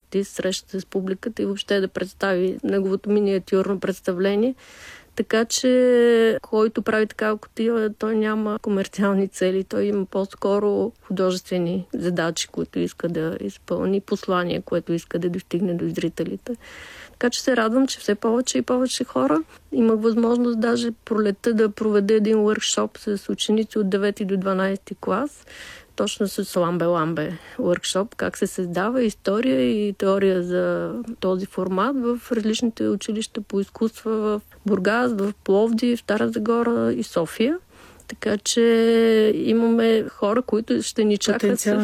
артист, среща с публиката и въобще да представи неговото миниатюрно представление. Така че, който прави такава кутия, той няма комерциални цели. Той има по-скоро художествени задачи, които иска да изпълни, послание, което иска да достигне до зрителите. Така че се радвам, че все повече и повече хора. Имах възможност даже пролетта да проведа един workshop с ученици от 9 до 12 клас. Точно с ламбе-ламбе workshop, как се създава история и теория за този формат в различните училища по изкуства в Бургас, в Пловдив, в Стара Загора и София. Така че имаме хора, които ще ни чакат.